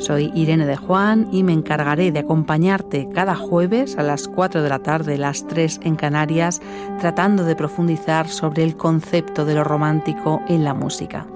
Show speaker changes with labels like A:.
A: Soy Irene de Juan y me encargaré de acompañarte cada jueves a las 4 de la tarde, las 3 en Canarias, tratando de profundizar sobre el concepto de lo romántico en la música.